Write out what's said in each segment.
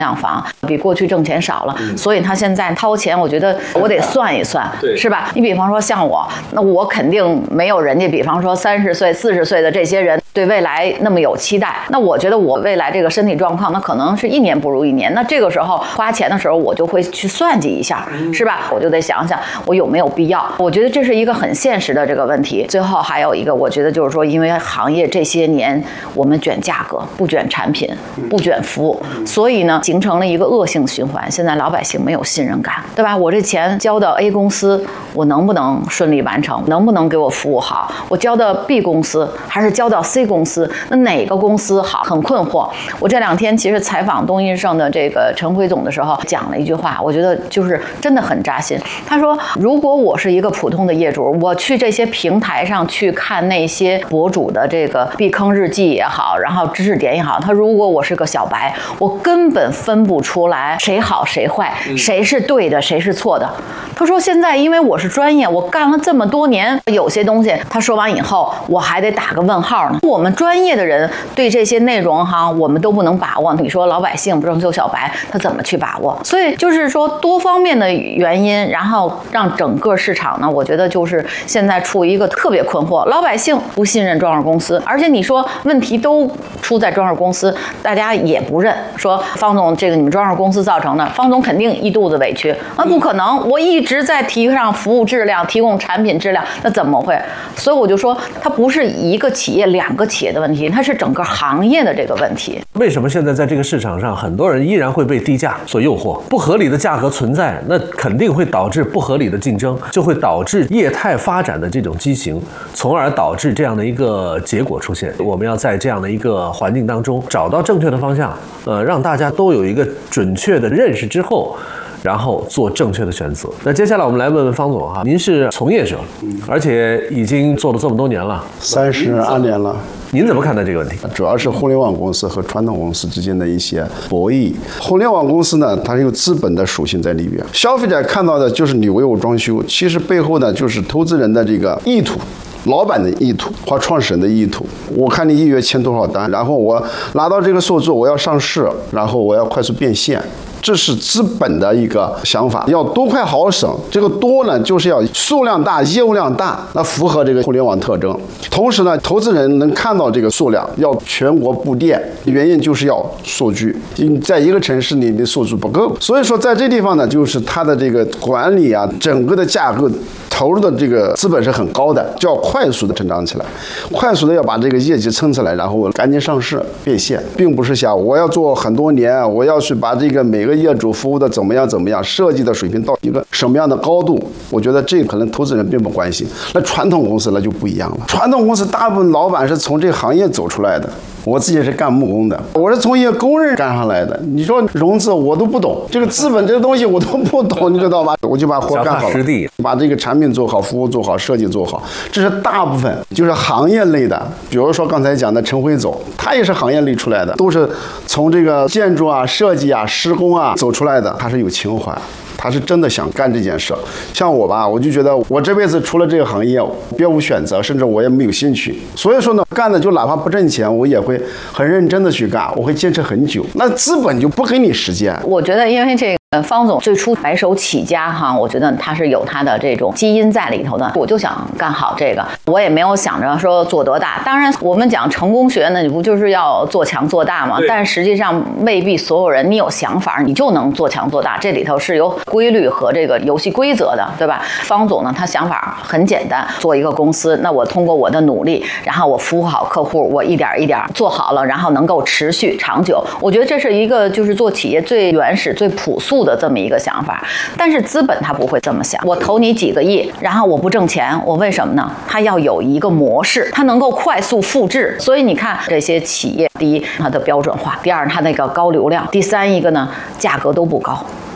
量房，比过去挣钱少了，所以他现在掏钱，我觉得我得算一算，是吧？你比方说像我，那我肯定没有人家，比方说30岁、40岁的这些人对未来那么有期待。那我觉得我未来这个身体状况，那可能是1年不如1年。那这个时候花钱的时候，我就会去算计一下，是吧？我就得想想我有没有必要。我觉得这是一个很现实的这个问题。最后还有一个，我觉得就是说，因为行业这些年我们卷价格，不卷产品，不卷服务，所以呢，形成了一个恶性循环。现在老百姓没有信任感，对吧？我这钱交到 A 公司，我能不能顺利完成？能不能给我服务好？我交到 B 公司还是交到 C 公司？那哪个公司好？很困惑。我这2天其实采访东印盛的这个陈辉总的时候，讲了一句话，我觉得就是真的很扎心。他说，如果我是一个普通的业主，我去这些平台上去看那些博主的这个避坑日记也好，然后知识点也好，他如果我是个小白，我根本分不出来谁好谁坏，谁是对的，谁是错的。他说现在因为我是专业，我干了这么多年，有些东西他说完以后，我还得打个问号呢。我们专业的人对这些内容哈，我们都不能把握。你说老百姓不是就小白，他怎么去把握？所以就是说多方面的原因，然后让整个市场呢，我觉得就是现在处于一个特别困惑。老百姓不信任装饰公司，而且你说问题都出在装饰公司，大家也不认，说方总这个你们装饰公司造成的，方总肯定一肚子委屈啊，不可能，我一直在提倡服务质量，提供产品质量，那怎么会？所以我就说，它不是一个企业、2个企业的问题，它是整个行业的这个问题。 为什么现在在这个市场上，很多人依然会被低价所诱惑？不合理的价格存在，那肯定会导致不合理的竞争，就会导致业态发展的这种畸形，从而导致这样的一个结果出现。我们要在这样的一个环境当中找到正确的方向，让大家都有一个准确的认识之后，然后做正确的选择。那接下来我们来问问方总哈，您是从业者，而且已经做了这么多年了 ，32年了。 您怎么看待这个问题？ 主要是互联网公司和传统公司之间的一些博弈。互联网公司呢，它有资本的属性在里边，消费者看到的就是你唯我装修，其实背后呢就是投资人的这个意图。老板的意图或创始人的意图，我看你1月签多少单，然后我拿到这个数字，我要上市，然后我要快速变现。这是资本的一个想法，要多快好省。这个多呢，就是要数量大、业务量大，那符合这个互联网特征。同时呢，投资人能看到这个数量，要全国布店，原因就是要数据。你在一个城市里的数据不够，所以说在这地方呢，就是它的这个管理啊，整个的架构。投入的这个资本是很高的，就要快速的成长起来，快速的要把这个业绩撑起来，然后赶紧上市变现，并不是想我要做很多年，我要去把这个每个业主服务的怎么样，设计的水平到一个什么样的高度，我觉得这可能投资人并不关心。那传统公司那就不一样了，传统公司大部分老板是从这个行业走出来的。我自己是干木工的，我是从一个工人干上来的。你说融资我都不懂，这个资本这个东西我都不懂，你知道吧？我就把活干好了，把这个产品做好，服务做好，设计做好，这是大部分就是行业类的。比如说刚才讲的陈辉总，他也是行业类出来的，都是从这个建筑啊、设计啊、施工啊走出来的，他是有情怀。他是真的想干这件事。像我吧，我就觉得我这辈子除了这个行业别无选择，甚至我也没有兴趣。所以说呢，干的就哪怕不挣钱，我也会很认真的去干，我会坚持很久。那资本就不给你时间。 我觉得因为这个方总最初白手起家哈，我觉得他是有他的这种基因在里头的。我就想干好这个，我也没有想着说做多大。当然，我们讲成功学呢，你不就是要做强做大吗？但实际上未必所有人你有想法你就能做强做大，这里头是有规律和这个游戏规则的，对吧？方总呢，他想法很简单，做一个公司，那我通过我的努力，然后我服务好客户，我一点一点做好了，然后能够持续长久。我觉得这是一个就是做企业最原始、最朴素的这么一个想法。但是资本他不会这么想，我投你几个亿，然后我不挣钱，我为什么呢？他要有一个模式，他能够快速复制。所以你看这些企业，第一，它的标准化；第二，它那个高流量；第三，一个呢，价格都不高。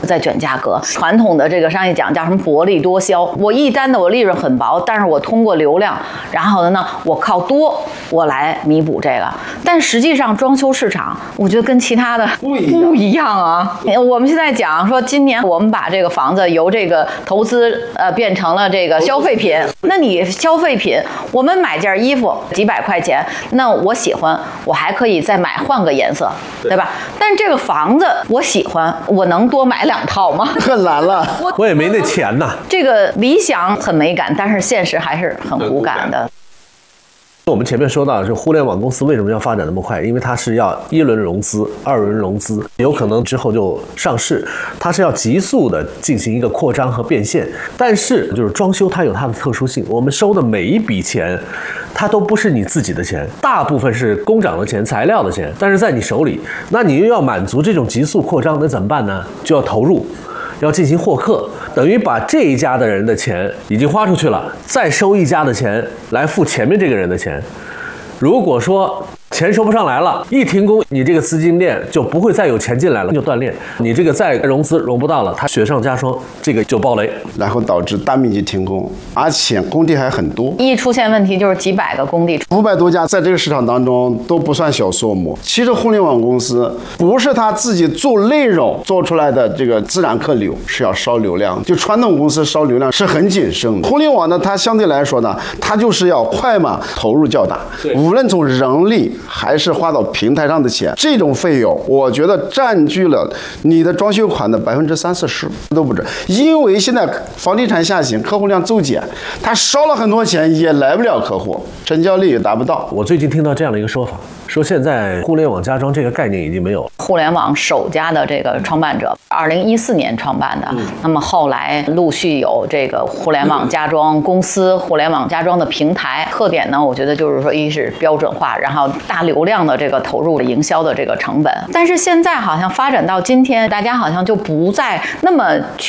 在卷价格。传统的这个商业讲叫什么薄利多销，我一单的我利润很薄，但是我通过流量，然后呢我靠多我来弥补这个。但实际上装修市场我觉得跟其他的不一样啊。我们现在讲说今年我们把这个房子由这个投资变成了这个消费品，那你消费品我们买件衣服几百块钱，那我喜欢我还可以再买换个颜色，对吧？但这个房子我喜欢，我能多买2套吗？ 很难了， 我也没那钱呐。 这个理想很美感，但是现实还是很骨感的。 我们前面说到，是互联网公司为什么要发展那么快？因为它是要1轮融资、2轮融资，有可能之后就上市，它是要急速的进行一个扩张和变现。但是就是装修它有它的特殊性，我们收的每一笔钱，它都不是你自己的钱，大部分是工长的钱、材料的钱，但是在你手里，那你又要满足这种急速扩张，那怎么办呢？就要投入。要进行获客，等于把这一家的人的钱已经花出去了，再收一家的钱来付前面这个人的钱。如果说钱收不上来了，一停工，你这个资金链就不会再有钱进来了，就断裂。你这个再融资融不到了，它雪上加霜，这个就爆雷， 然后导致大面积停工，而且工地还很多。 一出现问题就是几百个工地 ，500多家在这个市场当中都不算小数目。其实互联网公司不是他自己做内容做出来的这个自然客流，是要烧流量。就传统公司烧流量是很谨慎的，互联网呢，它相对来说呢，它就是要快嘛，投入较大，无论从人力还是花到平台上的钱，这种费用我觉得占据了你的装修款的30%-40%都不止。因为现在房地产下行，客户量骤减，他烧了很多钱也来不了客户，成交率也达不到。 我最近听到这样的一个说法，说现在互联网家装这个概念已经没有了。 互联网首家的这个创办者2014年创办的，那么后来陆续有这个互联网家装公司、互联网家装的平台。特点呢，我觉得就是说，一是标准化，然后大流量的这个投入营销的这个成本。但是现在好像发展到今天，大家好像就不再那么